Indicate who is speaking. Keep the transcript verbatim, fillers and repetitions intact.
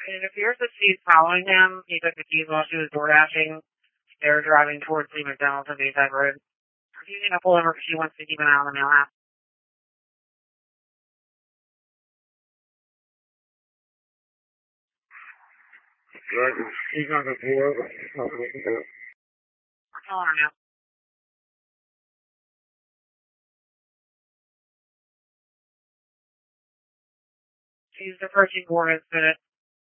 Speaker 1: It appears that she's following him. He took the keys while she was door dashing. They're driving towards the McDonald's on Bayside Road. She's going to pull over because she wants to keep an eye on the mail app. She's not going to pull over. I'm telling her now. She's approaching Gordon's minute.